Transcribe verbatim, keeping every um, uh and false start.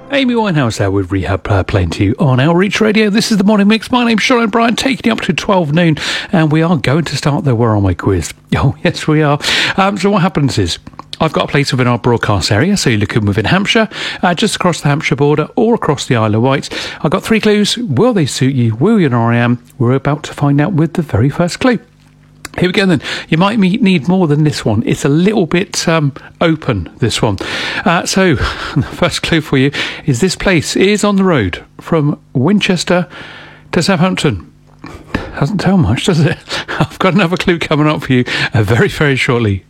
Amy Winehouse there with Rehab uh, playing to you on Outreach Radio. This is the Morning Mix. My name's Sean O'Brien, taking you up to twelve noon, and we are going to start the Where Are My quiz. Oh, yes, we are. Um, so what happens is, I've got a place within our broadcast area, so you're looking within Hampshire, uh, just across the Hampshire border or across the Isle of Wight. I've got three clues. Will they suit you? Will you know where I am? We're about to find out with the very first clue. Here we go then. You might need more than this one. It's a little bit um, open, this one. Uh, so, the first clue for you is this place is on the road from Winchester to Southampton. Doesn't tell much, does it? I've got another clue coming up for you uh, very, very shortly.